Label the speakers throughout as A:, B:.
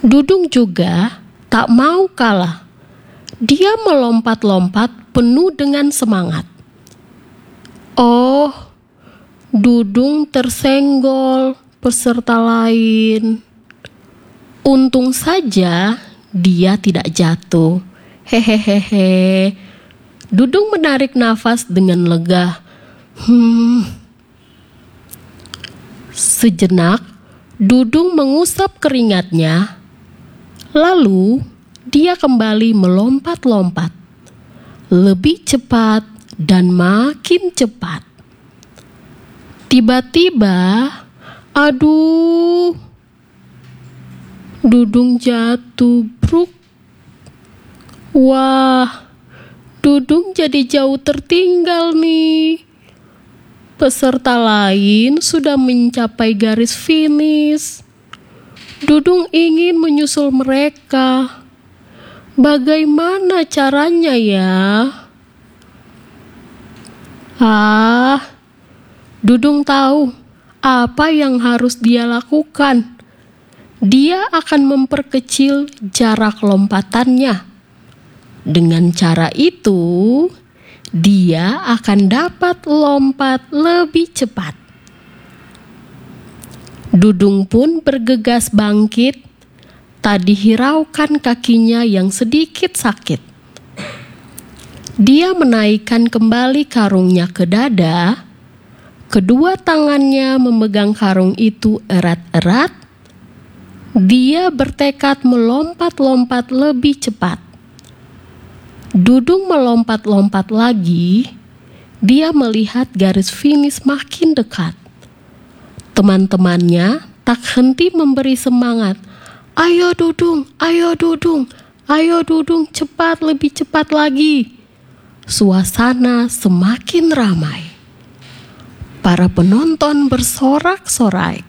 A: Dudung juga tak mau kalah. Dia melompat-lompat penuh dengan semangat. Oh, Dudung tersenggol peserta lain. Untung saja dia tidak jatuh. Hehehehe. Dudung menarik nafas dengan lega. Sejenak, Dudung mengusap keringatnya. Lalu, dia kembali melompat-lompat. Lebih cepat dan makin cepat. Tiba-tiba, aduh, Dudung jatuh, bruk. Wah, Dudung jadi jauh tertinggal nih. Peserta lain sudah mencapai garis finish. Dudung ingin menyusul mereka. Bagaimana caranya ya? Dudung tahu apa yang harus dia lakukan. Dia akan memperkecil jarak lompatannya. Dengan cara itu, dia akan dapat lompat lebih cepat. Dudung pun bergegas bangkit, tak dihiraukan kakinya yang sedikit sakit. Dia menaikkan kembali karungnya ke dada. Kedua tangannya memegang karung itu erat-erat. Dia bertekad melompat-lompat lebih cepat. Dudung melompat-lompat lagi. Dia melihat garis finish makin dekat. Teman-temannya tak henti memberi semangat. Ayo Dudung, ayo Dudung, ayo Dudung, cepat, lebih cepat lagi. Suasana semakin ramai. Para penonton bersorak-sorai.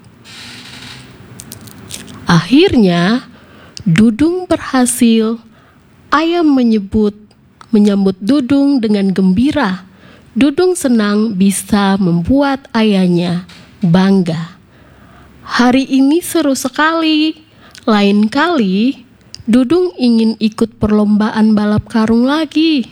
A: Akhirnya, Dudung berhasil. Ayam menyambut Dudung dengan gembira. Dudung senang bisa membuat ayahnya bangga. Hari ini seru sekali. Lain kali, Dudung ingin ikut perlombaan balap karung lagi.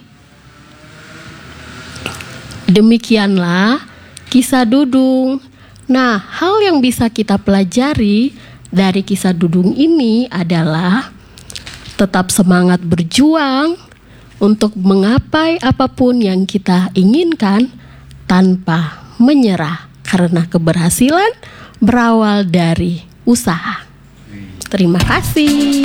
A: Demikianlah kisah Dudung. Nah, hal yang bisa kita pelajari dari kisah Dudung ini adalah tetap semangat berjuang untuk menggapai apapun yang kita inginkan tanpa menyerah, karena keberhasilan berawal dari usaha. Terima kasih.